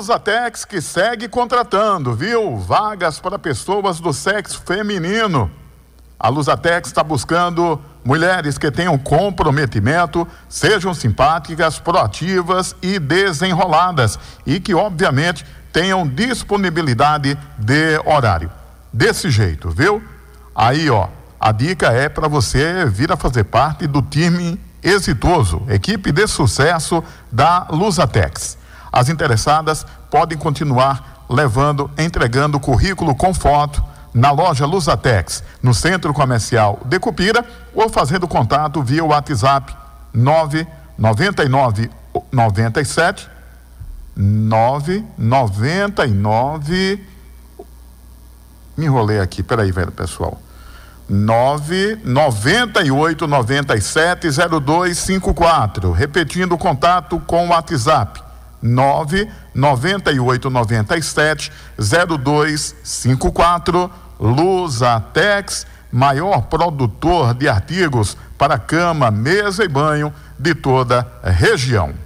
Lusatex que segue contratando, viu? Vagas para pessoas do sexo feminino. A Lusatex está buscando mulheres que tenham comprometimento, sejam simpáticas, proativas e desenroladas e que, obviamente, tenham disponibilidade de horário. Desse jeito, viu? Aí, ó, a dica é para você vir a fazer parte do time exitoso, equipe de sucesso da Lusatex. As interessadas podem continuar entregando currículo com foto na loja Lusatex, no Centro Comercial de Cupira, ou fazendo contato via WhatsApp 99997 me enrolei aqui, peraí, velho, pessoal. 998970254. Repetindo o contato com o WhatsApp 998970254. Lusatex, maior produtor de artigos para cama, mesa e banho de toda a região.